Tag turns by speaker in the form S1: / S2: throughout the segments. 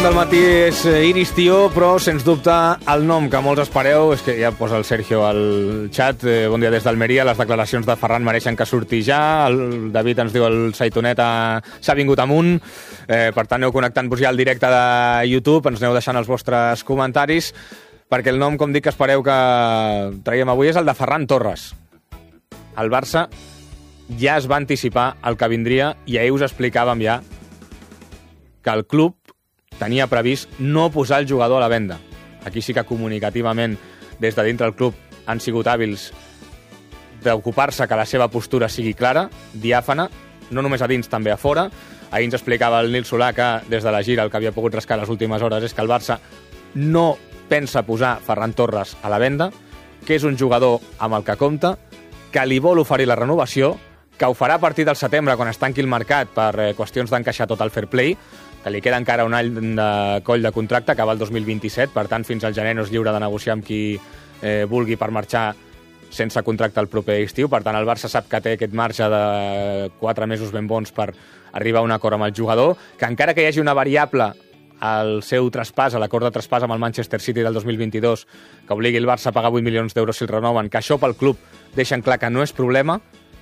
S1: Del matí és Iris Tio, però sens dubte el nom que molts espereu és que ja posa el Sergio al xat. Bon dia des d'Almeria. Les declaracions de Ferran mereixen que surti ja. El David ens diu el Saitonet s'ha vingut amunt. Per tant, aneu connectant-vos ja al directe de YouTube. Ens aneu deixant els vostres comentaris, perquè el nom, com dic, que espereu que traiem avui és el de Ferran Torres. El Barça ja es va anticipar el que vindria i ahir us explicàvem ja que el club tenia previst no posar el jugador a la venda. Aquí sí que comunicativament des de dintre del club han sigut hàbils d'ocupar-se que la seva postura sigui clara, diàfana, no només a dins, també a fora. Ahir ens explicava el Nil Solà que des de la gira el que havia pogut rascar les últimes hores és que el Barça no pensa posar Ferran Torres a la venda, que és un jugador amb el que compta, que li vol oferir la renovació, que ho farà a partir del setembre quan es tanqui el mercat per qüestions d'encaixar tot el fair play, que li queda encara un any de coll de contracte, que va el 2027, per tant, fins al gener no és lliure de negociar amb qui vulgui per marxar sense contracte el proper estiu. Per tant, el Barça sap que té aquest marge de 4 mesos ben bons per arribar a un acord amb el jugador, que encara que hi hagi una variable al seu traspàs, a l'acord de traspàs amb el Manchester City del 2022, que obligui el Barça a pagar 8 milions d'euros si el renoven, que això pel club deixen clar que no és problema.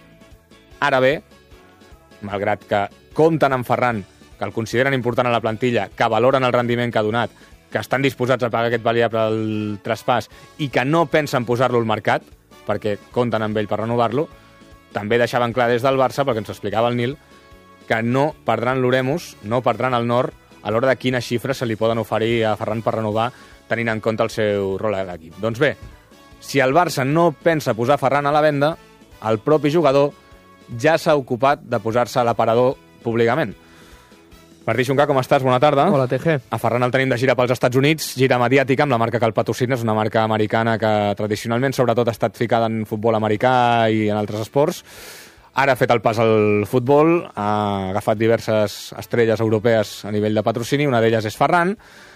S1: Ara bé, malgrat que compten amb Ferran, que el consideren important a la plantilla, que valoren el rendiment que ha donat, que estan disposats a pagar aquest variable al traspàs i que no pensen posar-lo al mercat, perquè compten amb ell per renovar-lo, també deixaven clar des del Barça, perquè ens explicava el Nil, que no perdran l'Oremus, no perdran el Nord, a l'hora de quines xifres se li poden oferir a Ferran per renovar, tenint en compte el seu rol a l'equip. Doncs bé, si el Barça no pensa posar Ferran a la venda, el propi jugador ja s'ha ocupat de posar-se a l'aparador públicament. Martí Xunca, com estàs? Bona tarda.
S2: Hola, TG.
S1: A Ferran el tenim de gira pels Estats Units, gira mediàtica amb la marca que el patrocina, és una marca americana que tradicionalment sobretot ha estat ficada en futbol americà i en altres esports. Ara ha fet el pas al futbol, ha agafat diverses estrelles europees a nivell de patrocini, una d'elles és Ferran,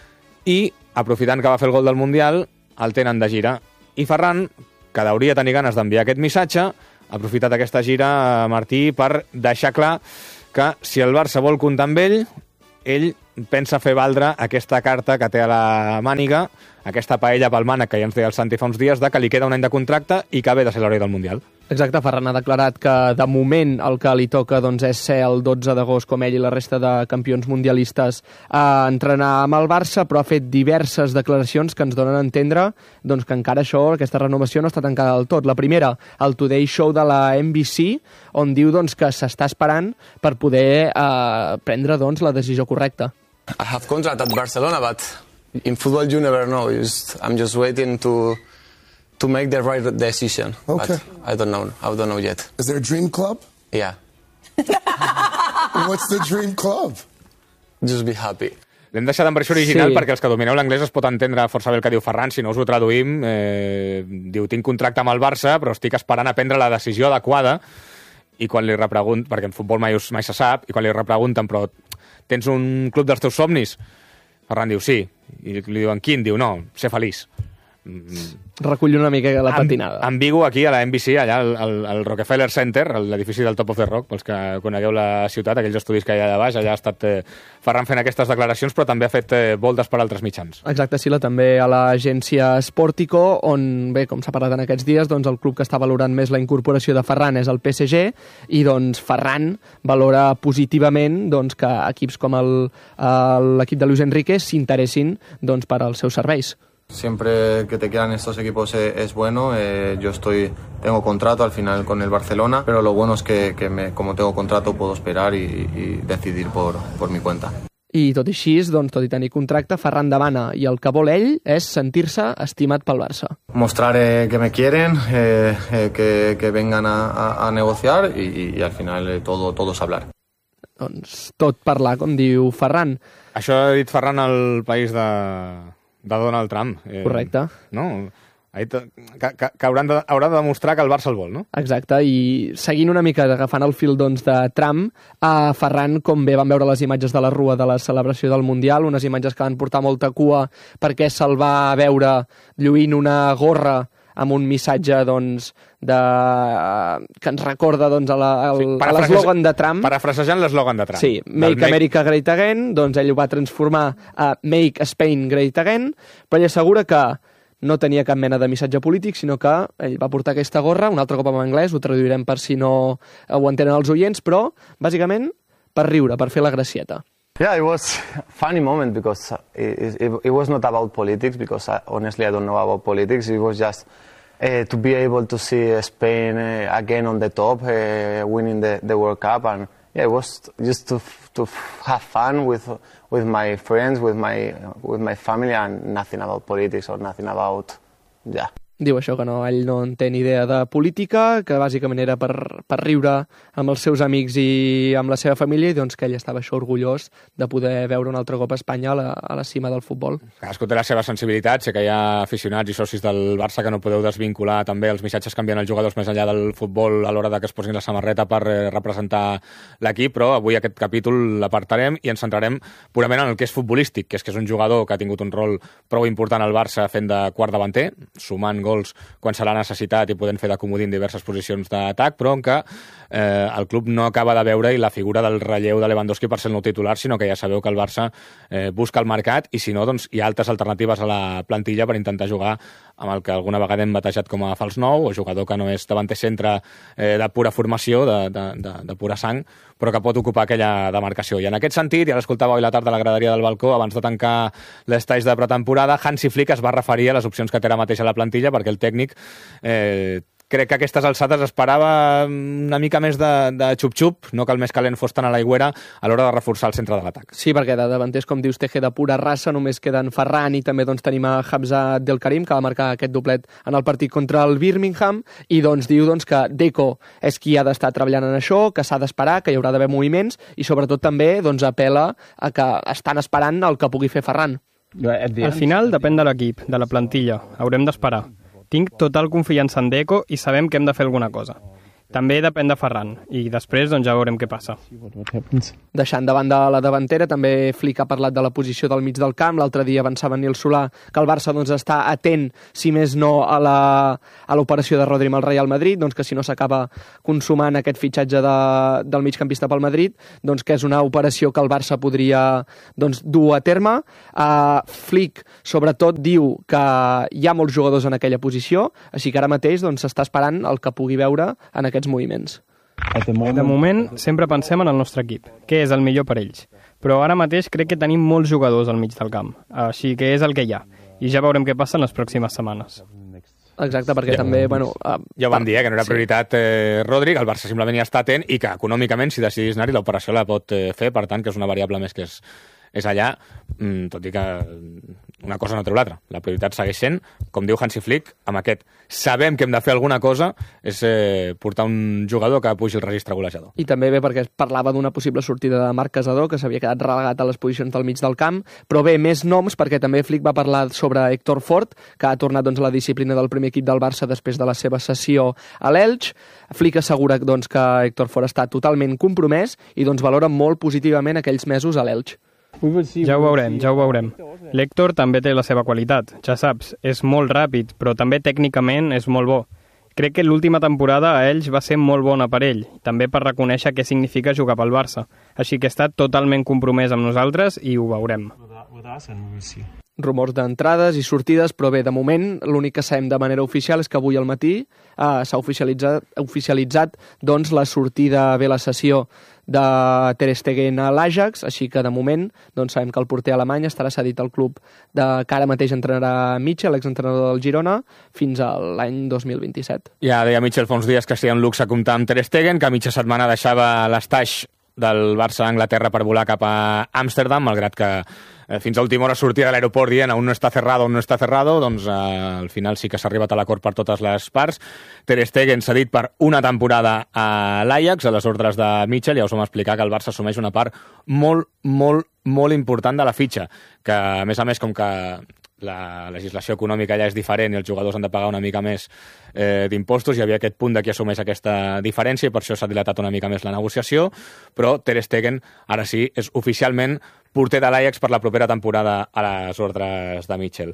S1: i aprofitant que va fer el gol del Mundial, el tenen de gira. I Ferran, que hauria tenir ganes d'enviar aquest missatge, ha aprofitat aquesta gira, Martí, per deixar clar que si el Barça vol comptar amb ell pensa fer valdre aquesta carta que té a la màniga, aquesta paella pel mànec que ja ens deia el Santi fa uns dies, de que li queda un any de contracte i que ve de ser l'heroi del Mundial.
S2: Exacte, Ferran ha declarat que de moment el que li toca doncs, és ser el 12 d'agost com ell i la resta de campions mundialistes a entrenar amb el Barça, però ha fet diverses declaracions que ens donen a entendre doncs, que encara això, aquesta renovació no està tancada del tot. La primera, el Today Show de la NBC, on diu doncs, que s'està esperant per poder prendre doncs, la decisió correcta.
S3: I have contract at Barcelona, but in football you never know. I'm just waiting to make the right decision.
S4: Okay.
S3: But I don't know yet.
S4: Is there a dream club?
S3: Yeah.
S4: What's the dream club?
S3: Just be happy.
S1: L'hem deixat en versió original
S2: Sí.
S1: perquè els que domineu l'anglès es pot entendre força bé el que diu Ferran. Si no us ho traduïm, diu, tinc contracte amb el Barça, però estic esperant a prendre la decisió adequada. I quan li repregunten, perquè en futbol mai se sap, i quan li repregunten, però tens un club dels teus somnis? Ferran diu sí. I li diuen quin? Diu no, ser feliç.
S2: Recull una mica la patinada.
S1: En Vigo, aquí a la NBC, allà al Rockefeller Center, l'edifici del Top of the Rock, pels que conegueu la ciutat, aquells estudis que hi ha allà baix, allà ha estat Ferran fent aquestes declaracions, però també ha fet voltes per altres mitjans.
S2: Exacte, Sila, també a l'agència Sportico, on, bé, com s'ha parlat en aquests dies, doncs el club que està valorant més la incorporació de Ferran és el PSG, i doncs Ferran valora positivament doncs, que equips com l'equip de Luis Enrique s'interessin doncs, per als seus serveis.
S5: Siempre que te quieran estos equipos es bueno. Yo tengo contrato al final con el Barcelona, pero lo bueno es que como tengo contrato puedo esperar y decidir por mi cuenta.
S2: I tot i així, doncs, tot i tenir contracte, Ferran demana, i el que vol ell és sentir-se estimat pel Barça.
S5: Mostrar que me quieren, que vengan a negociar y al final todo es hablar.
S2: Doncs tot parlar, com diu Ferran.
S1: Això ha dit Ferran al país de Donald Trump.
S2: Correcte.
S1: No? Que haurà de demostrar que el Barça el vol, no?
S2: Exacte, i seguint una mica agafant el fil doncs, de Trump, Ferran, com bé vam veure les imatges de la rua de la celebració del Mundial, unes imatges que van portar molta cua perquè se'l va veure lluint una gorra amb un missatge doncs, que ens recorda doncs, a l'eslògan de Trump.
S1: Parafrasejant l'eslògan de Trump.
S2: Sí, Make America Great Again, doncs ell ho va transformar a Make Spain Great Again, però ell assegura que no tenia cap mena de missatge polític, sinó que ell va portar aquesta gorra, un altre cop en anglès, ho traduirem per si no ho entenen els oients, però bàsicament per riure, per fer la gracieta.
S3: Yeah, it was a funny moment because it was not about politics, because honestly I don't know about politics. It was just to be able to see Spain again on the top, winning the World Cup, and yeah, it was just to have fun with my friends, with my family, and nothing about politics or nothing about, yeah.
S2: Diu això, que ell no en té ni idea de política, que bàsicament era per riure amb els seus amics i amb la seva família, i doncs que ell estava això orgullós de poder veure un altre cop a Espanya a la cima del futbol.
S1: Cadascú té la seva sensibilitat, sé que hi ha aficionats i socis del Barça que no podeu desvincular també els missatges que envien els jugadors més enllà del futbol a l'hora de que es posin la samarreta per representar l'equip, però avui aquest capítol l'apartarem i ens centrarem purament en el que és futbolístic, que és un jugador que ha tingut un rol prou important al Barça fent de quart davanter, sumant gols quan se l'ha necessitat i podent fer de comodí en diverses posicions d'atac, però en què el club no acaba de veure-hi la figura del relleu de Lewandowski per ser el nou titular, sinó que ja sabeu que el Barça busca el mercat i si no, doncs hi ha altres alternatives a la plantilla per intentar jugar amb el que alguna vegada hem batejat com a fals nou, o jugador que no és davanter centre de pura formació, de pura sang, però que pot ocupar aquella demarcació. I en aquest sentit, ja l'escoltava avui la tarda a la graderia del balcó, abans de tancar l'estage de pretemporada, Hansi Flick es va referir a les opcions que té ara mateix a la plantilla, perquè el tècnic crec que a aquestes alçades esperava una mica més de xup-xup, no que el més calent fos tant a l'aigüera a l'hora de reforçar el centre de l'atac.
S2: Sí, perquè de davanters, com dius, Teje de pura raça, només queden Ferran i també doncs, tenim a Hamza Abdelkarim, que va marcar aquest doblet en el partit contra el Birmingham, i doncs diu doncs, que Deco és qui ha d'estar treballant en això, que s'ha d'esperar, que hi haurà d'haver moviments, i sobretot també doncs, apela a que estan esperant el que pugui fer Ferran.
S4: Al final depèn de l'equip, de la plantilla. Haurem d'esperar. Tinc total confiança en Deco i sabem que hem de fer alguna cosa. També depèn de Ferran, i després doncs, ja veurem què passa.
S2: Deixant de banda la davantera, també Flick ha parlat de la posició del mig del camp. L'altre dia avançava Nil Solà que el Barça doncs, està atent, si més no, a l'operació de Rodri amb el Real Madrid, doncs, que si no s'acaba consumant aquest fitxatge del migcampista pel Madrid, doncs, que és una operació que el Barça podria doncs, dur a terme. Flick, sobretot, diu que hi ha molts jugadors en aquella posició, així que ara mateix doncs, s'està esperant el que pugui veure en aquests moviments.
S4: De moment, sempre pensem en el nostre equip, què és el millor per ells. Però ara mateix crec que tenim molts jugadors al mig del camp, així que és el que hi ha. I ja veurem què passa en les pròximes setmanes.
S2: Exacte, perquè també...
S1: Ja ho vam dir, que no era prioritat Rodri, que el Barça simplement hi està atent i que econòmicament, si decidís anar-hi, l'operació la pot fer, per tant, que és una variable més que és allà, tot i que una cosa no treu l'altra. La prioritat segueix sent, com diu Hansi Flick, amb aquest sabem que hem de fer alguna cosa, és portar un jugador que pugi el registre golejador.
S2: I també bé perquè es parlava d'una possible sortida de Marc Casador, que s'havia quedat relegat a les posicions del mig del camp, però bé, més noms, perquè també Flick va parlar sobre Héctor Fort, que ha tornat doncs, a la disciplina del primer equip del Barça després de la seva sessió a l'Elx. Flick assegura doncs, que Héctor Fort està totalment compromès i doncs, valora molt positivament aquells mesos a l'Elx.
S4: Ja ho veurem. L'Héctor també té la seva qualitat, ja saps, és molt ràpid, però també tècnicament és molt bo. Crec que l'última temporada a Elx va ser molt bona per ell, també per reconèixer què significa jugar pel Barça. Així que està totalment compromès amb nosaltres i ho veurem.
S2: Rumors d'entrades i sortides, però bé, de moment l'únic que sabem de manera oficial és que avui al matí s'ha oficialitzat doncs, la sortida bé la sessió de Ter Stegen a l'Ajax, així que de moment doncs, sabem que el porter alemany estarà cedit al club que ara mateix entrenarà Mitchell, l'exentrenador del Girona, fins a l'any 2027.
S1: Ja deia Mitchell fa uns dies que seria un luxe comptar amb Ter Stegen, que a mitja setmana deixava l'estaix del Barça a Anglaterra per volar cap a Amsterdam, malgrat que fins a última hora sortia de l'aeroport dient aún no està cerrado, doncs al final sí que s'ha arribat a l'acord per totes les parts. Ter Stegen cedit per una temporada a l'Ajax, a les ordres de Mitchell, ja us vam explicar que el Barça assumeix una part molt important de la fitxa, que a més, com que la legislació econòmica ja és diferent i els jugadors han de pagar una mica més d'impostos, hi havia aquest punt de qui assumeix aquesta diferència i per això s'ha dilatat una mica més la negociació, però Ter Stegen ara sí és oficialment porter de l'Ajax per la propera temporada a les ordres de Mitchell.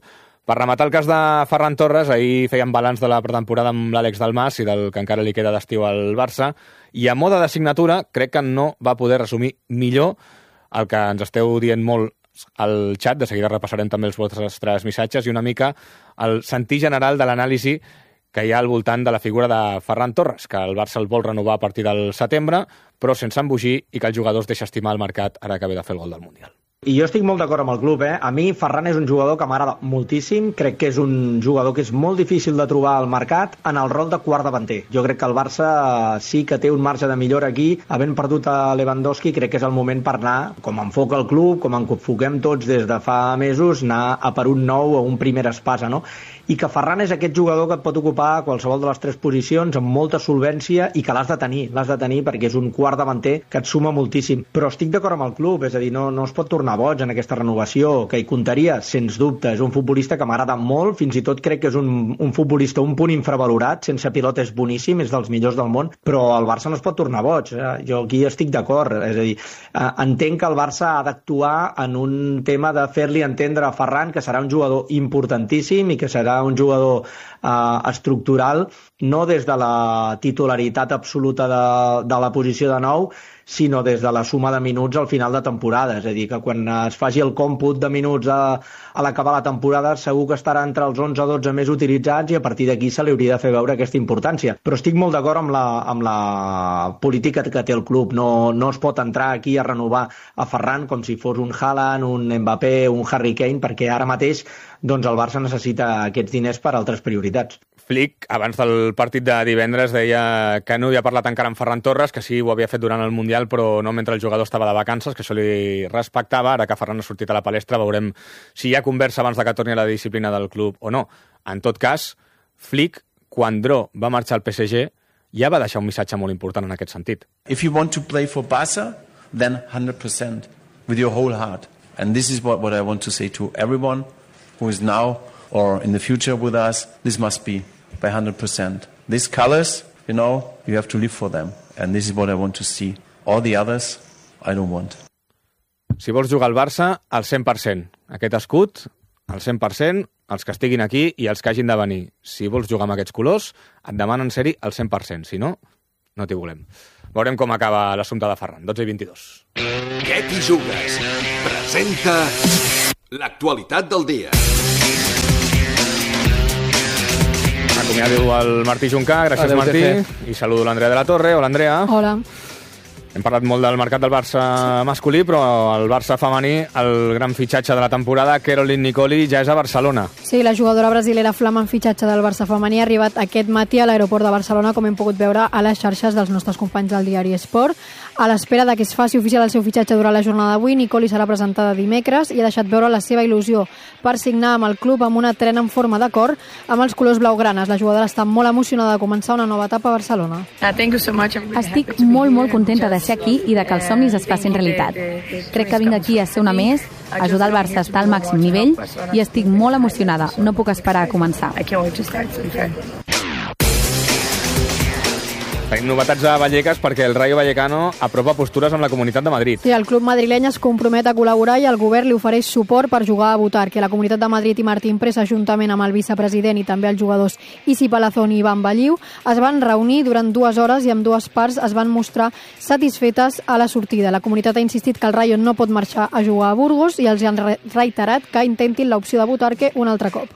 S1: Per rematar el cas de Ferran Torres, ahir feien balanç de la pretemporada amb l'Àlex Dalmas i del que encara li queda d'estiu al Barça, i a moda de signatura crec que no va poder resumir millor el que ens esteu dient molt al xat. De seguida repassarem també els vostres missatges i una mica el sentir general de l'anàlisi que hi ha al voltant de la figura de Ferran Torres, que el Barça el vol renovar a partir del setembre, però sense embogir, i que el jugador es deixa estimar el mercat ara que ve de fer el gol del Mundial.
S6: I jo estic molt d'acord amb el club, A mi Ferran és un jugador que m'agrada moltíssim, crec que és un jugador que és molt difícil de trobar al mercat en el rol de quart davanter. Jo crec que el Barça sí que té un marge de millora aquí, havent perdut a Lewandowski, crec que és el moment per anar, com enfoca el club, com enfoquem tots des de fa mesos, anar a per un nou o un primer espasa, no? I que Ferran és aquest jugador que et pot ocupar qualsevol de les tres posicions amb molta solvència i que l'has de tenir perquè és un quart davanter que et suma moltíssim. Però estic d'acord amb el club, és a dir, no es pot tornar boig en aquesta renovació, que hi comptaria, sens dubte. És un futbolista que m'agrada molt, fins i tot crec que és un futbolista un punt infravalorat, sense pilota és boníssim, és dels millors del món, però el Barça no es pot tornar boig. Jo aquí estic d'acord, és a dir, entenc que el Barça ha d'actuar en un tema de fer-li entendre a Ferran que serà un jugador importantíssim i que serà un jugador estructural, no des de la titularitat absoluta de la posició de nou, sinó des de la suma de minuts al final de temporada. És a dir, que quan es faci el còmput de minuts a l'acabar la temporada segur que estarà entre els 11 o 12 més utilitzats i a partir d'aquí se li hauria de fer veure aquesta importància. Però estic molt d'acord amb la política que té el club. No es pot entrar aquí a renovar a Ferran com si fos un Haaland, un Mbappé, un Harry Kane, perquè ara mateix el Barça necessita aquests diners per a altres prioritats.
S1: Flick, abans del partit de divendres, deia que no havia parlat encara amb Ferran Torres, que sí, ho havia fet durant el Mundial, però no mentre el jugador estava de vacances, que això li respectava. Ara que Ferran ha sortit a la palestra, veurem si hi ha conversa abans de que torni a la disciplina del club o no. En tot cas, Flick, quan Dró va marxar al PSG, ja va deixar un missatge molt important en aquest sentit.
S7: If you want to play for Barca, then 100%, with your whole heart. And this is what I want to say to everyone who is now or in the future with us. This must be by 100%. These colors, you have to live for them. And this is what I want to see. All the others, I don't want.
S1: Si vols jugar al Barça, al 100%. Aquest escut, al 100%, els que estiguin aquí i els que hagin de venir. Si vols jugar amb aquests colors, et demanen ser-hi al 100%. Si no, no t'hi volem. Veurem com acaba l'assumpte de Ferran. 12:22.
S8: Què t'hi jugues? Presenta l'actualitat del dia.
S1: Acomiado el Martí Juncà, gràcies. Adeu, Martí, i saludo l'Andrea de la Torre. Hola, Andrea.
S9: Hola.
S1: Hem parlat molt del mercat del Barça masculí, però el Barça femení, el gran fitxatge de la temporada, Caroline Nicoli, ja és a Barcelona.
S9: Sí, la jugadora brasilera flamant fitxatge del Barça femení ha arribat aquest matí a l'aeroport de Barcelona, com hem pogut veure a les xarxes dels nostres companys del diari Esport. A l'espera de que es faci oficial el seu fitxatge durant la jornada d'avui, Nicoli serà presentada dimecres i ha deixat veure la seva il·lusió per signar amb el club amb una trena en forma de cor amb els colors blaugranes. La jugadora està molt emocionada de començar una nova etapa a Barcelona.
S10: Estic molt contenta de ser aquí i de que els somnis es facin realitat. Crec que vinc aquí a ser una més, a ajudar el Barça a estar al màxim nivell i estic molt emocionada. No puc esperar a començar.
S1: Tenim novetats a Vallecas perquè el Rayo Vallecano apropa postures amb la Comunitat de Madrid.
S9: Sí, el club madrileny es compromet a col·laborar i el govern li ofereix suport per jugar a Butarque. La Comunitat de Madrid i Martín Presa, juntament amb el vicepresident i també els jugadors Isi Palazón i Ivan Balliu, es van reunir durant 2 hores i amb dues parts es van mostrar satisfetes a la sortida. La comunitat ha insistit que el Rayo no pot marxar a jugar a Burgos i els han reiterat que intentin l'opció de Butarque un altre cop.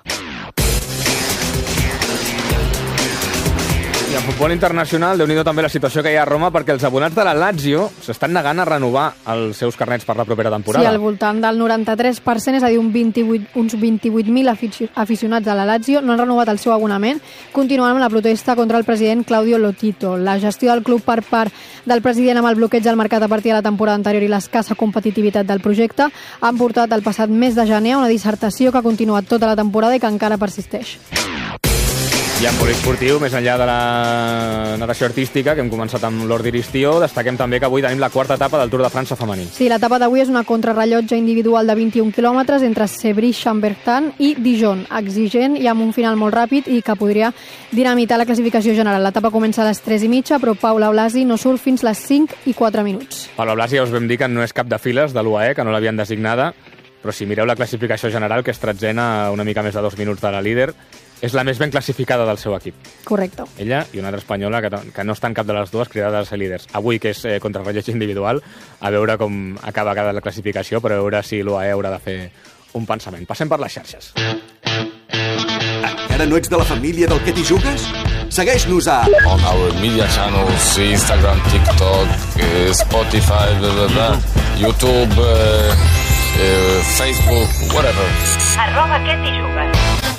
S1: I en futbol internacional, déu-n'hi-do també la situació que hi ha a Roma, perquè els abonats de la Lazio s'estan negant a renovar els seus carnets per la propera temporada.
S9: Sí, al voltant del 93%, és a dir, uns 28.000 aficionats de la Lazio no han renovat el seu abonament, continuant amb la protesta contra el president Claudio Lotito. La gestió del club per part del president amb el bloqueig del mercat a partir de la temporada anterior i l'escassa competitivitat del projecte han portat el passat mes de gener a una dissertació que ha continuat tota la temporada i que encara persisteix.
S1: I en poliesportiu, més enllà de la natació artística, que hem començat amb l'Ordi Ristió, destaquem també que avui tenim la 4ª etapa del Tour de França femení.
S9: Sí, l'etapa d'avui és una contrarrellotge individual de 21 quilòmetres entre Sevry-Chambertin i Dijon, exigent i amb un final molt ràpid i que podria dinamitar la classificació general. L'etapa comença a les 3:30, però Paula Blasi no surt fins les 5:04.
S1: Paula Blasi ja us vam dir que no és cap de files de l'UAE, que no l'havien designada, però si mireu la classificació general, que és tretzena, una mica més de 2 minuts de la líder, és la més ben classificada del seu equip.
S9: Correcte.
S1: Ella i una altra espanyola que no està en cap de les dues, cridada a ser líders. Avui, que és contrarrellotge individual, a veure com acaba cada classificació, però a veure si l'UAE haurà de fer un pensament. Passem per les xarxes.
S8: Encara no ets de la família del Que t'hi jugues? Segueix-nos a...
S11: On our media channels, Instagram, TikTok, Spotify, YouTube, Facebook, whatever.
S12: @Que t'hi jugues.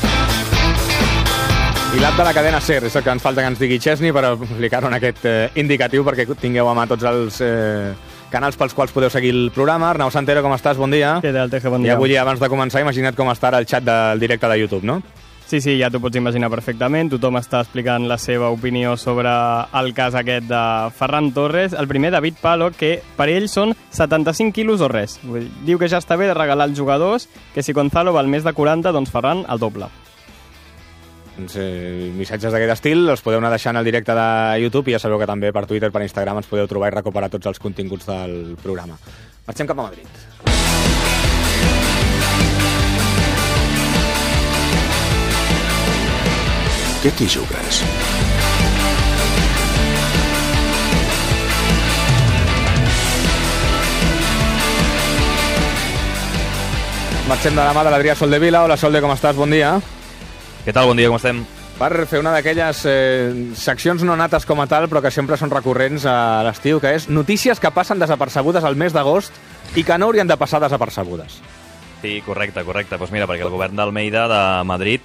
S1: I l'app de la cadena SER, és el que ens falta que ens digui Chesney per aplicar-ho en aquest indicatiu perquè tingueu a mà tots els canals pels quals podeu seguir el programa. Arnau Santero, com estàs? Bon dia.
S4: Què tal, Teje? Bon dia.
S1: I avui, abans de començar, imagina't com està ara el xat del directe de YouTube, no?
S4: Sí, ja t'ho pots imaginar perfectament. Tothom està explicant la seva opinió sobre el cas aquest de Ferran Torres. El primer, David Palo, que per ell són 75 quilos o res. Diu que ja està bé de regalar als jugadors, que si Gonzalo val més de 40, doncs Ferran el doble.
S1: Missatges d'aquest estil els podeu anar deixant al directe de YouTube i ja sabeu que també per Twitter, per Instagram ens podeu trobar i recuperar tots els continguts del programa. Marxem cap a Madrid.
S8: Què t'hi jugues?
S1: Marxem de la mà de l'Adrià Soldevila. Hola, Solde, com estàs? Bon dia.
S13: Què tal? Bon dia, com estem?
S1: Per fer una d'aquelles seccions no nates com a tal, però que sempre són recurrents a l'estiu, que és notícies que passen desapercebudes al mes d'agost i que no haurien de passar desapercebudes.
S13: Sí, correcte. Doncs mira, perquè el govern d'Almeida de Madrid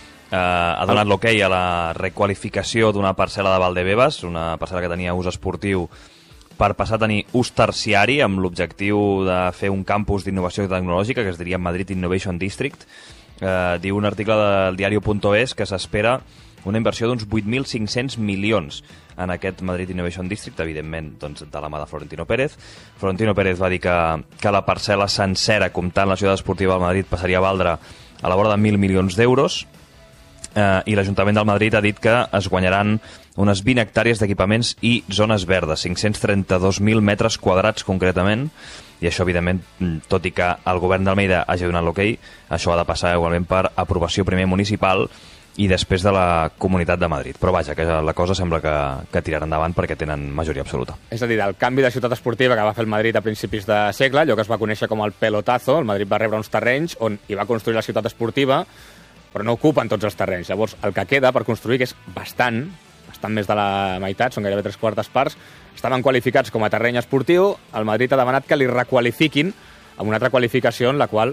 S13: ha donat l'hoquei a la requalificació d'una parcel·la de Valdebebas, una parcel·la que tenia ús esportiu, per passar a tenir ús terciari amb l'objectiu de fer un campus d'innovació tecnològica que es diria Madrid Innovation District. Diu un article del diario.es que s'espera una inversió d'uns 8.500 milions en aquest Madrid Innovation District, evidentment doncs, de la mà de Florentino Pérez. Florentino Pérez va dir que la parcel·la sencera, comptant la ciutat esportiva del Madrid, passaria a valdre a la vora de 1.000 milions d'euros. I l'Ajuntament del Madrid ha dit que es guanyaran unes 20 hectàrees d'equipaments i zones verdes, 532.000 metres quadrats concretament, i això, evidentment, tot i que el govern d'Almeida hagi donat l'hoquei, això ha de passar igualment per aprovació primer municipal i després de la Comunitat de Madrid. Però vaja, que la cosa sembla que tirarà endavant perquè tenen majoria absoluta.
S1: És a dir, el canvi de ciutat esportiva que va fer el Madrid a principis de segle, allò que es va conèixer com el pelotazo, el Madrid va rebre uns terrenys on hi va construir la ciutat esportiva, però no ocupen tots els terrenys. Llavors, el que queda per construir, que és bastant més de la meitat, són gairebé 3/4 parts, estaven qualificats com a terreny esportiu. El Madrid ha demanat que li requalifiquin amb una altra qualificació en la qual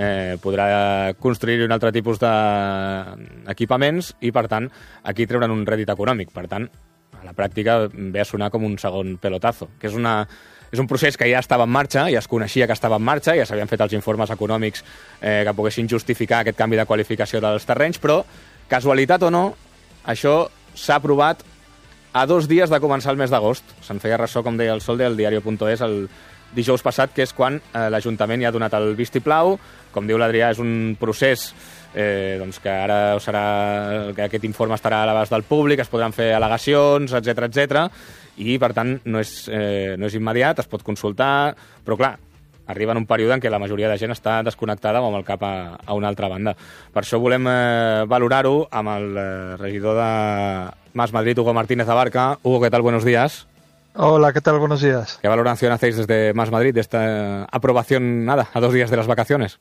S1: podrà construir un altre tipus d'equipaments i, per tant, aquí treuran un rèdit econòmic. Per tant, a la pràctica ve a sonar com un segon pelotazo, que és un procés que ja estava en marxa, ja es coneixia que estava en marxa, ja s'havien fet els informes econòmics que poguessin justificar aquest canvi de qualificació dels terrenys, però, casualitat o no, això s'ha aprovat a 2 dies de començar el mes d'agost. Se'n feia ressò, com deia el Sol, del diario.es el dijous passat, que és quan l'Ajuntament ja ha donat el vistiplau. Com diu l'Adrià, és un procés doncs que ara que aquest informe estarà a l'abast del públic, es podran fer al·legacions, etc, i per tant no és immediat, es pot consultar, però clar, arriba en un període en què la majoria de gent està desconnectada o amb el cap a una altra banda. Per això volem valorar-ho amb el regidor de Más Madrid, Hugo Martínez Abarca. Hugo, ¿qué tal? Buenos días.
S14: Hola, ¿qué tal? Buenos días.
S1: ¿Qué valoración hacéis desde Más Madrid de esta aprobación, a 2 días de las vacaciones?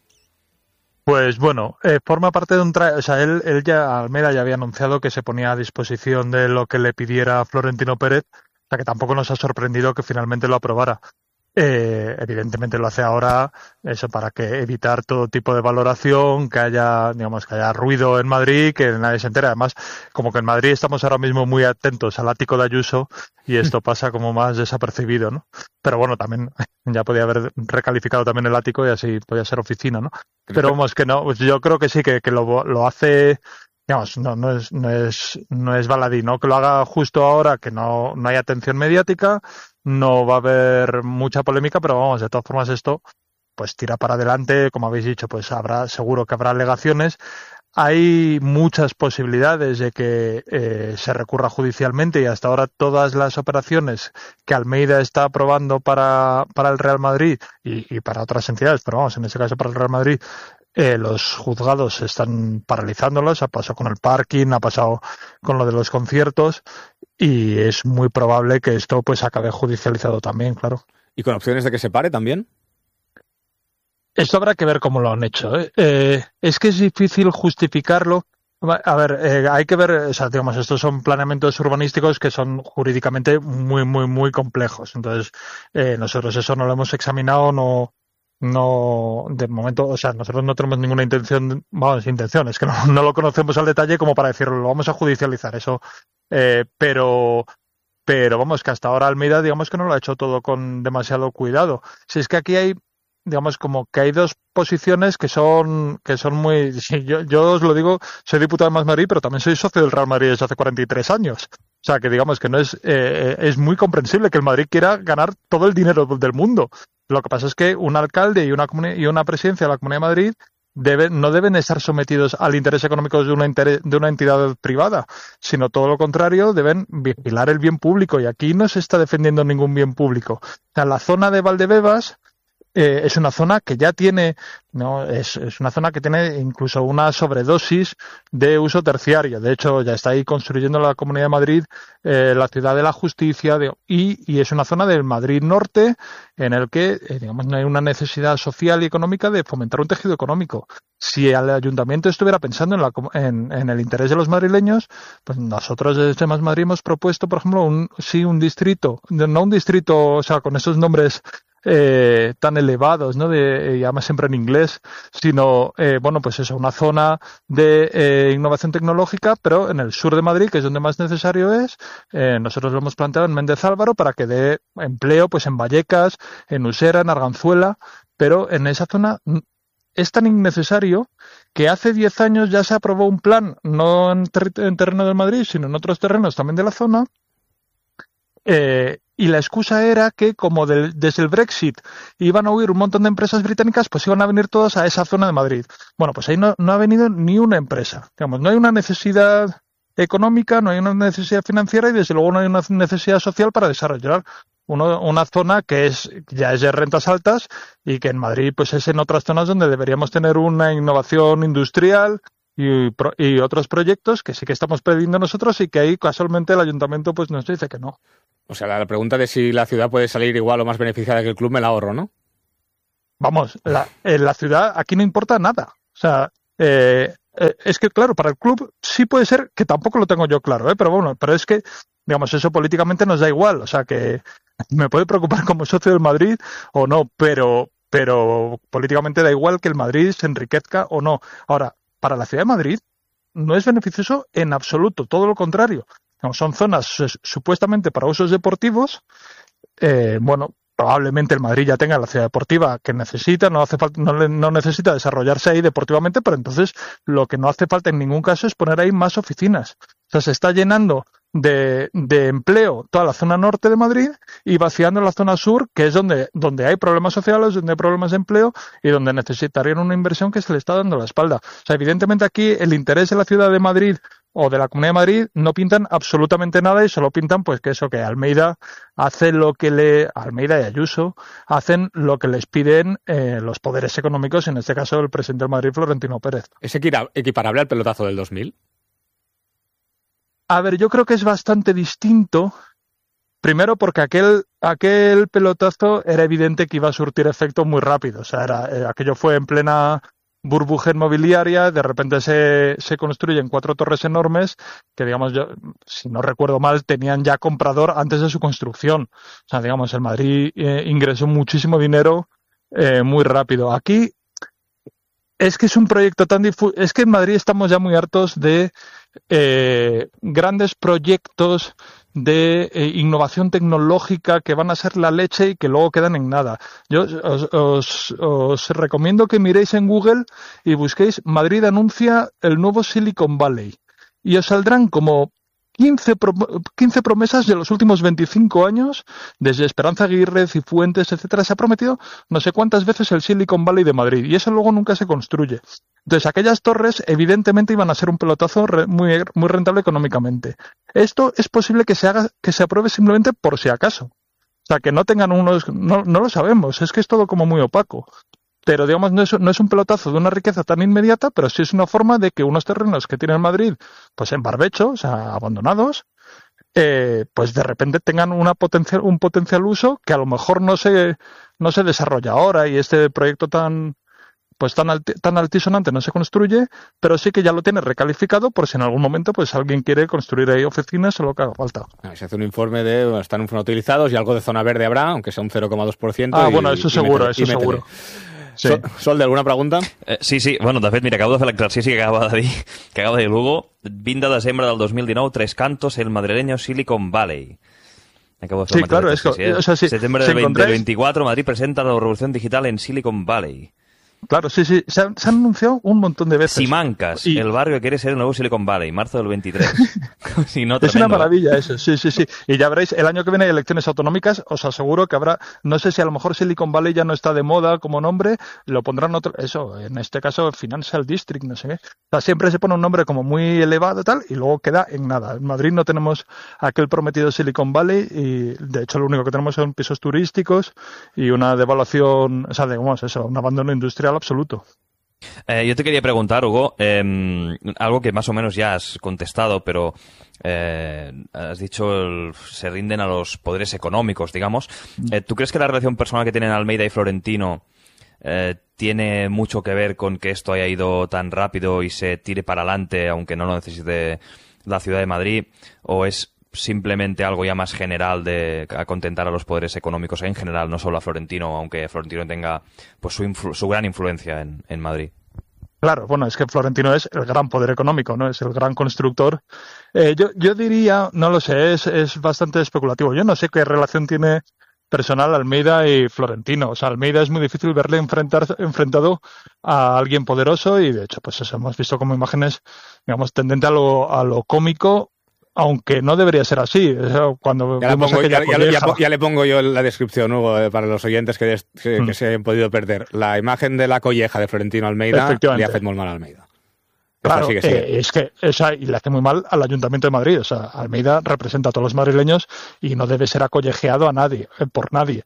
S14: Pues bueno, forma parte de un o sea, él ya, Almeida ya había anunciado que se ponía a disposición de lo que le pidiera Florentino Pérez, o sea que tampoco nos ha sorprendido que finalmente lo aprobara. Evidentemente lo hace ahora eso para que evitar todo tipo de valoración, que haya ruido en Madrid, que nadie se entere. Además, como que en Madrid estamos ahora mismo muy atentos al ático de Ayuso y esto pasa como más desapercibido, ¿no? Pero bueno, también ya podía haber recalificado también el ático y así podía ser oficina, ¿no? Pero vamos, que no, pues yo creo que sí, que lo hace, digamos, no es baladí, ¿no? Que lo haga justo ahora, que no hay atención mediática, no va a haber mucha polémica, pero vamos, de todas formas esto pues tira para adelante, como habéis dicho, pues seguro que habrá alegaciones. hay muchas posibilidades de que se recurra judicialmente y hasta ahora todas las operaciones que Almeida está aprobando para el Real Madrid y para otras entidades, pero vamos, en este caso para el Real Madrid, los juzgados están paralizándolos. Ha pasado con el parking, ha pasado con lo de los conciertos y es muy probable que esto pues acabe judicializado también, claro.
S1: ¿Y con opciones de que se pare también?
S14: Esto habrá que ver cómo lo han hecho, ¿eh? Es que es difícil justificarlo. A ver, hay que ver, o sea, digamos, estos son planeamientos urbanísticos que son jurídicamente muy, muy, muy complejos. Entonces, nosotros eso no lo hemos examinado, no, de momento, o sea, nosotros no tenemos ninguna intención, es que no lo conocemos al detalle como para decirlo, lo vamos a judicializar, eso, pero vamos, que hasta ahora Almeida, digamos que no lo ha hecho todo con demasiado cuidado. Si es que aquí hay, digamos, como que hay dos posiciones que son muy, yo os lo digo, soy diputado de Más Madrid, pero también soy socio del Real Madrid desde hace 43 años. O sea, que digamos que no es muy comprensible que el Madrid quiera ganar todo el dinero del mundo. Lo que pasa es que un alcalde y una presidencia de la Comunidad de Madrid no deben estar sometidos al interés económico de una entidad privada, sino todo lo contrario, deben vigilar el bien público, y aquí no se está defendiendo ningún bien público. O sea, la zona de Valdebebas es una zona que ya tiene, es una zona que tiene incluso una sobredosis de uso terciario. De hecho, ya está ahí construyendo la Comunidad de Madrid la ciudad de la justicia, y es una zona del Madrid norte en el que, digamos, no hay una necesidad social y económica de fomentar un tejido económico. Si el ayuntamiento estuviera pensando en el interés de los madrileños, pues nosotros desde Más Madrid hemos propuesto, por ejemplo, un distrito, no un distrito, o sea, con esos nombres tan elevados, ¿no? Y además siempre en inglés, sino, pues eso, una zona de innovación tecnológica, pero en el sur de Madrid, que es donde más necesario es. Nosotros lo hemos planteado en Méndez Álvaro para que dé empleo, pues en Vallecas, en Usera, en Arganzuela, pero en esa zona es tan innecesario que hace 10 años ya se aprobó un plan, no en terreno del Madrid, sino en otros terrenos también de la zona, y la excusa era que como desde el Brexit iban a huir un montón de empresas británicas, pues iban a venir todas a esa zona de Madrid. Bueno, pues ahí no ha venido ni una empresa. Digamos, no hay una necesidad económica, no hay una necesidad financiera y desde luego no hay una necesidad social para desarrollar una zona que ya es de rentas altas, y que en Madrid pues es en otras zonas donde deberíamos tener una innovación industrial y otros proyectos que sí que estamos pidiendo nosotros, y que ahí casualmente el ayuntamiento pues nos dice que no.
S1: O sea, la pregunta de si la ciudad puede salir igual o más beneficiada que el club me la ahorro, ¿no?
S14: Vamos, en la ciudad aquí no importa nada. O sea, es que claro, para el club sí puede ser, que tampoco lo tengo yo claro, pero es que, digamos, eso políticamente nos da igual. O sea, que me puede preocupar como socio del Madrid o no, pero políticamente da igual que el Madrid se enriquezca o no. Ahora, para la ciudad de Madrid no es beneficioso en absoluto, todo lo contrario. Son zonas supuestamente para usos deportivos. Probablemente el Madrid ya tenga la ciudad deportiva que necesita, no necesita desarrollarse ahí deportivamente, pero entonces lo que no hace falta en ningún caso es poner ahí más oficinas. O sea, se está llenando de empleo toda la zona norte de Madrid y vaciando la zona sur, que es donde hay problemas sociales, donde hay problemas de empleo y donde necesitarían una inversión que se le está dando la espalda. O sea, evidentemente aquí el interés de la ciudad de Madrid o de la Comunidad de Madrid no pintan absolutamente nada, y solo pintan pues que Almeida hace Almeida y Ayuso hacen lo que les piden los poderes económicos, en este caso el presidente del Madrid, Florentino Pérez.
S1: ¿Es equiparable al pelotazo del 2000?
S14: A ver, yo creo que es bastante distinto. Primero porque aquel pelotazo era evidente que iba a surtir efecto muy rápido. O sea, aquello fue en plena burbuja inmobiliaria, de repente se construyen 4 torres enormes que, digamos, yo, si no recuerdo mal, tenían ya comprador antes de su construcción. O sea, digamos, el Madrid ingresó muchísimo dinero muy rápido. Aquí es que es un proyecto tan difuso, es que en Madrid estamos ya muy hartos de grandes proyectos de innovación tecnológica que van a ser la leche y que luego quedan en nada. Yo os recomiendo que miréis en Google y busquéis Madrid anuncia el nuevo Silicon Valley, y os saldrán como 15 promesas de los últimos 25 años, desde Esperanza Aguirre, Cifuentes, etcétera, se ha prometido no sé cuántas veces el Silicon Valley de Madrid, y eso luego nunca se construye. Entonces, aquellas torres evidentemente iban a ser un pelotazo muy rentable económicamente. Esto es posible que se apruebe simplemente por si acaso. O sea, que no tengan no lo sabemos, es que es todo como muy opaco. Pero, digamos, no es un pelotazo de una riqueza tan inmediata, pero sí es una forma de que unos terrenos que tiene Madrid, pues en barbecho, o sea, abandonados, pues de repente tengan un potencial uso que a lo mejor no se desarrolla ahora, y este proyecto tan altisonante no se construye, pero sí que ya lo tiene recalificado por si en algún momento pues alguien quiere construir ahí oficinas o lo que haga falta.
S1: Se hace un informe de están infrautilizados y algo de zona verde habrá, aunque sea un 0,2%.
S14: Bueno, eso seguro, eso seguro.
S1: Sí. Sol, ¿de alguna pregunta?
S13: Sí. Bueno, de fet, mira, acabo de fer l'exercici que acaba de dir Lugo. 20 de desembre del 2019, Tres Cantos, el madrileño Silicon Valley. Acabo de fer
S14: claro,
S13: sí. Septiembre del 2024, Madrid presenta la revolución digital en Silicon Valley.
S14: Claro, sí. Se han anunciado un montón de veces.
S13: Simancas, el barrio que quiere ser el nuevo Silicon Valley, marzo del 23. Sí, no,
S14: es una maravilla eso, sí. Y ya veréis, el año que viene hay elecciones autonómicas, os aseguro que habrá, no sé si a lo mejor Silicon Valley ya no está de moda como nombre, lo pondrán en este caso Financial District, no sé qué. O sea, siempre se pone un nombre como muy elevado y tal, y luego queda en nada. En Madrid no tenemos aquel prometido Silicon Valley, y de hecho lo único que tenemos son pisos turísticos y una devaluación, o sea, digamos eso, un abandono industrial absoluto.
S13: Yo te quería preguntar, Hugo, algo que más o menos ya has contestado, pero has dicho se rinden a los poderes económicos, digamos. ¿Tú crees que la relación personal que tienen Almeida y Florentino tiene mucho que ver con que esto haya ido tan rápido y se tire para adelante, aunque no lo necesite la ciudad de Madrid? ¿O es simplemente algo ya más general de contentar a los poderes económicos en general, no solo a Florentino, aunque Florentino tenga pues su gran influencia en Madrid?
S14: Claro, bueno, es que Florentino es el gran poder económico, ¿no? Es el gran constructor. Yo diría, no lo sé, es bastante especulativo. Yo no sé qué relación tiene personal Almeida y Florentino. O sea, Almeida es muy difícil verle enfrentado a alguien poderoso, y de hecho, pues eso hemos visto como imágenes, digamos, tendente a lo cómico, aunque no debería ser así. Cuando
S1: ya le pongo yo la descripción, Hugo, para los oyentes que se han podido perder. La imagen de la colleja de Florentino Almeida le hace muy mal a Almeida.
S14: Claro, es que esa y le hace muy mal al Ayuntamiento de Madrid. O sea, Almeida representa a todos los madrileños y no debe ser acollejeado a nadie, por nadie.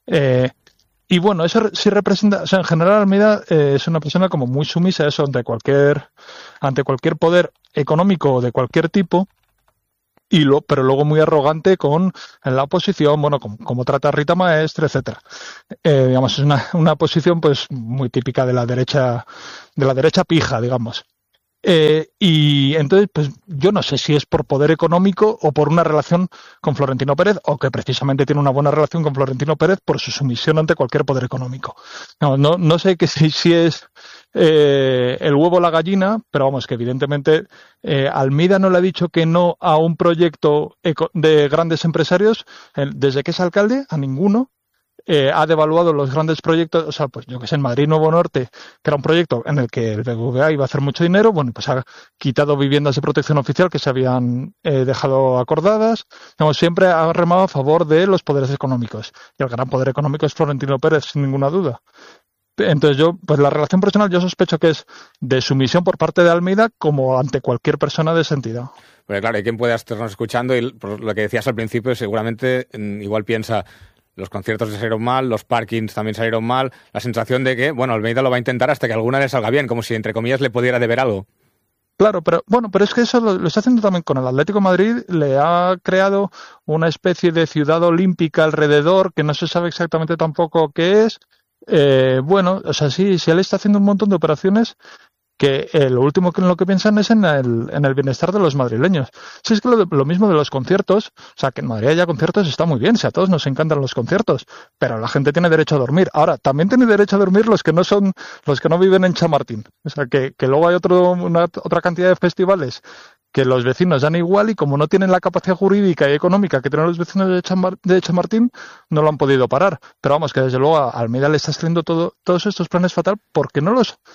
S14: Y bueno, eso sí representa, o sea, en general Almeida es una persona como muy sumisa a eso ante cualquier poder económico de cualquier tipo. Pero luego muy arrogante con la oposición, bueno, como trata a Rita Maestre, etcétera. Digamos, es una posición pues muy típica de la derecha pija, digamos. Y entonces, pues yo no sé si es por poder económico o por una relación con Florentino Pérez, o que precisamente tiene una buena relación con Florentino Pérez por su sumisión ante cualquier poder económico. No sé si es el huevo o la gallina, pero vamos, que evidentemente Almeida no le ha dicho que no a un proyecto de grandes empresarios desde que es alcalde, a ninguno. Ha devaluado los grandes proyectos, o sea, pues yo que sé, en Madrid Nuevo Norte, que era un proyecto en el que el BBVA iba a hacer mucho dinero, bueno, pues ha quitado viviendas de protección oficial que se habían dejado acordadas. Digamos, siempre ha remado a favor de los poderes económicos, y el gran poder económico es Florentino Pérez, sin ninguna duda. Entonces pues la relación personal yo sospecho que es de sumisión por parte de Almeida como ante cualquier persona de esa entidad.
S1: Porque claro, hay quien pueda estarnos escuchando y por lo que decías al principio seguramente igual piensa: los conciertos le salieron mal, los parkings también salieron mal, la sensación de que, bueno, Almeida lo va a intentar hasta que alguna le salga bien, como si, entre comillas, le pudiera deber algo.
S14: Claro, pero es que eso lo está haciendo también con el Atlético de Madrid. Le ha creado una especie de ciudad olímpica alrededor que no se sabe exactamente tampoco qué es. Bueno, o sea, sí, él está haciendo un montón de operaciones que lo último en lo que piensan es en el bienestar de los madrileños. Si es que lo mismo de los conciertos, o sea, que en Madrid haya conciertos está muy bien, si a todos nos encantan los conciertos, pero la gente tiene derecho a dormir. Ahora, también tiene derecho a dormir los que no viven en Chamartín. O sea, que luego hay otra cantidad de festivales que los vecinos dan igual, y como no tienen la capacidad jurídica y económica que tienen los vecinos de Chamartín, no lo han podido parar. Pero vamos, que desde luego a Almeida le está saliendo todos estos planes fatal porque no los... O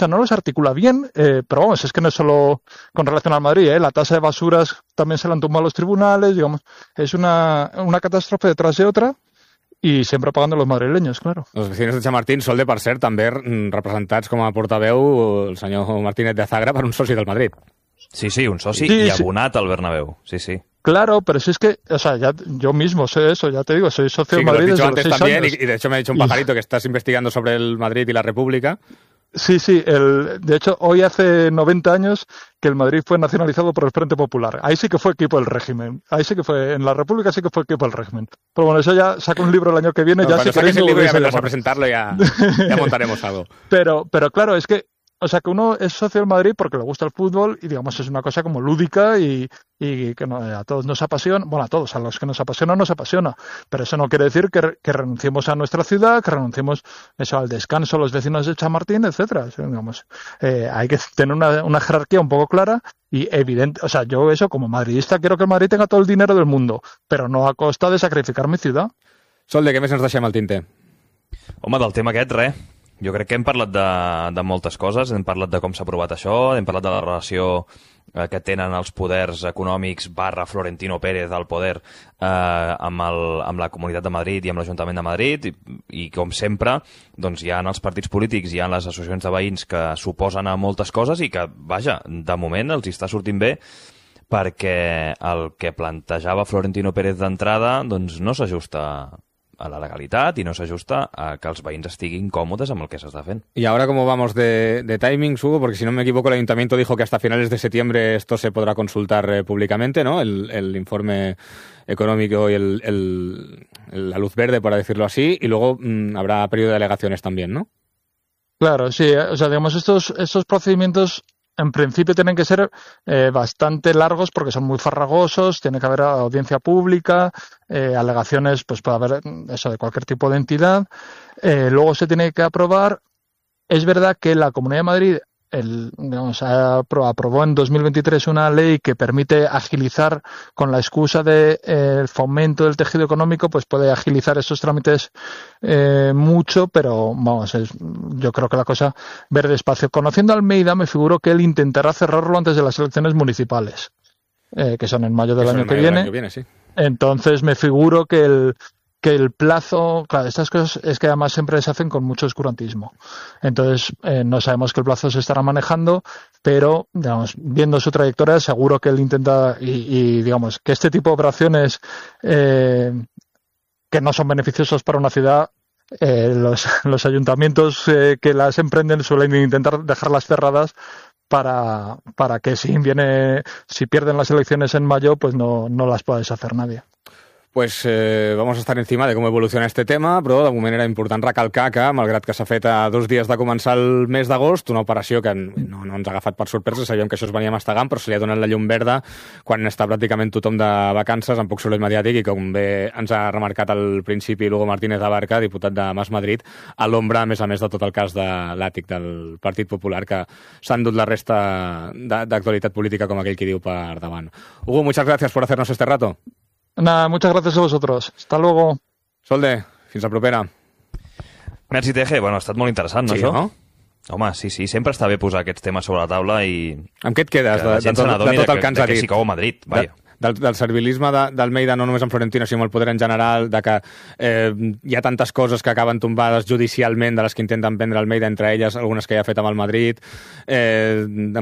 S14: sea, no los articula bien, pero vamos, es que no es solo con relación al Madrid, la tasa de basuras también se la han tumbado los tribunales, digamos, es una catástrofe detrás de otra, i sempre pagant los madrileños, claro.
S1: Els vecinos de Chamartín són, per cert, també representats com a portaveu el senyor Martínez de Azagra per un soci del Madrid.
S13: Sí, un soci i abonat al Bernabéu, sí.
S14: Claro, pero si es que, o sea, yo mismo sé eso, ya te digo, soy socio del Madrid desde los 6
S1: también,
S14: años.
S1: Y de hecho me ha dicho un pajarito que estás investigando sobre el Madrid y la República.
S14: Sí, de hecho, hoy hace 90 años que el Madrid fue nacionalizado por el Frente Popular. Ahí sí que fue equipo del régimen. Ahí sí que fue, en la República sí que fue equipo del régimen. Pero bueno, eso ya saca un libro el año que viene.
S1: Bueno,
S14: ya
S1: cuando saques el libro ya vendrás a presentarlo y ya montaremos algo.
S14: Pero claro, es que, o sea, que uno es socio del Madrid porque le gusta el fútbol y, digamos, es una cosa como lúdica y que a todos nos apasiona. Bueno, a todos, a los que nos apasiona, pero eso no quiere decir que renunciemos a nuestra ciudad, que renunciemos eso al descanso, a los vecinos de Chamartín, etcétera. Digamos, hay que tener una jerarquía un poco clara y evidente. O sea, yo eso como madridista quiero que el Madrid tenga todo el dinero del mundo, pero no a costa de sacrificar mi ciudad.
S1: Sol, de què més ens deixem al tinte?
S13: Home, del tema aquest, res. Jo crec que hem parlat de moltes coses, hem parlat de com s'ha aprovat això, hem parlat de la relació que tenen els poders econòmics / Florentino Pérez al poder amb la Comunitat de Madrid i amb l'Ajuntament de Madrid i com sempre doncs hi ha els partits polítics, hi ha les associacions de veïns que s'oposen a moltes coses i que, vaja, de moment els està sortint bé perquè el que plantejava Florentino Pérez d'entrada doncs no s'ajusta a la legalitat y no s'ajusta a que els veïns estiguin còmodes amb el que s'està fent.
S1: Y ahora, ¿cómo vamos de timings, Hugo? Porque si no me equivoco, el Ayuntamiento dijo que hasta finales de septiembre esto se podrá consultar públicamente, ¿no? El informe económico y la luz verde, por decirlo así, y luego habrá periodo de alegaciones también, ¿no?
S14: Claro, sí. O sea, digamos, estos procedimientos en principio tienen que ser bastante largos porque son muy farragosos, tiene que haber audiencia pública, alegaciones, pues puede haber eso de cualquier tipo de entidad, luego se tiene que aprobar. Es verdad que la Comunidad de Madrid aprobó en 2023 una ley que permite agilizar, con la excusa del fomento del tejido económico, pues puede agilizar esos trámites mucho, pero vamos, yo creo que la cosa ver despacio. Conociendo a Almeida, me figuro que él intentará cerrarlo antes de las elecciones municipales, que son en mayo del año que viene.
S1: Sí.
S14: Entonces me figuro que el plazo, claro, estas cosas es que además siempre se hacen con mucho oscurantismo. Entonces, no sabemos qué plazo se estará manejando, pero, digamos, viendo su trayectoria, seguro que él intenta, y digamos, que este tipo de operaciones que no son beneficiosos para una ciudad, los ayuntamientos que las emprenden suelen intentar dejarlas cerradas para que si pierden las elecciones en mayo, pues no las pueda deshacer nadie.
S1: Pues vamos a estar encima de com evoluciona este tema, però de moment era important recalcar que, malgrat que s'ha fet a 2 dies de començar el mes d'agost, una operació que no ens ha agafat per sorpresa, sabíem que això es venia mastegant, però se li ha donat la llum verda quan està pràcticament tothom de vacances, amb poc soroll mediàtic, i com bé ens ha remarcat al principi Hugo Martínez Abarca, diputat de Mas Madrid, a l'ombra, a més de tot el cas de l'àtic del Partit Popular, que s'ha endut la resta d'actualitat política, com aquell qui diu, per davant. Hugo, muchas gracias por hacernos este rato.
S14: Nada, muchas gracias a vosotros. Hasta luego.
S1: Solde, fins la propera.
S13: Merci, Teje. Bueno, ha estat molt interessant, no,
S1: sí,
S13: això?
S1: No?
S13: Home, sí, sempre està bé posar aquests temes sobre la taula i...
S1: Amb què et quedes
S13: de tot el que ens ha dit? Que s'hi cou a Madrid, vaja.
S1: Del servilisme d'Almeida, no només amb Florentino, sinó amb el poder en general, de que hi ha tantes coses que acaben tombades judicialment de les que intenten prendre Almeida, entre elles algunes que ja ha fet amb el Madrid,